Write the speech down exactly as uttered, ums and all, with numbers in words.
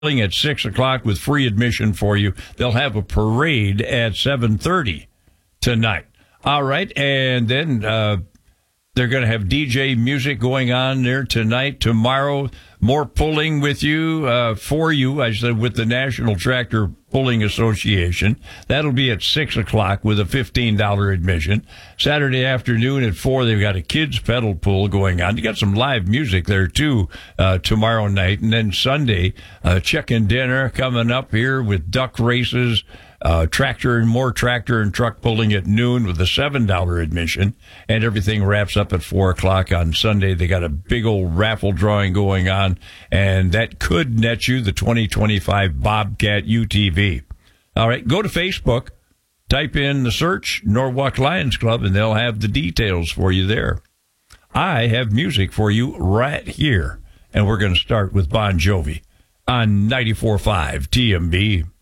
at six o'clock with free admission for you. They'll have a parade at seven thirty tonight. All right, and then uh, they're going to have D J music going on there tonight. Tomorrow, more pulling with you, uh, for you, I said, with the National Tractor Pulling Association. That'll be at six o'clock with a fifteen dollars admission. Saturday afternoon at four, they've got a kids pedal pull going on. You got some live music there, too, uh, tomorrow night. And then Sunday, uh, chicken dinner coming up here with duck races, uh, tractor and more tractor and truck pulling at noon with a seven dollars admission. And everything wraps up at four o'clock on Sunday. They got a big old raffle drawing going on, and that could net you the twenty twenty-five Bobcat U T V. All right, go to Facebook, type in the search Norwalk Lions Club, and they'll have the details for you there. I have music for you right here, and we're going to start with Bon Jovi on ninety-four point five T M B.